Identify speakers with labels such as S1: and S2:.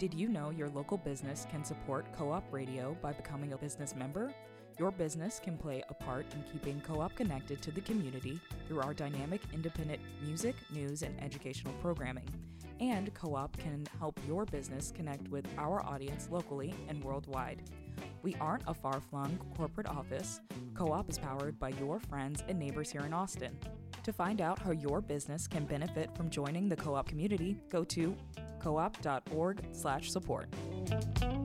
S1: Did you know your local business can support Co-op Radio by becoming a business member? Your business can play a part in keeping Co-op connected to the community through our dynamic independent music, news, and educational programming. And Co-op can help your business connect with our audience locally and worldwide. We aren't a far-flung corporate office. Co-op is powered by your friends and neighbors here in Austin. To find out how your business can benefit from joining the Co-op community, go to coop.org/support.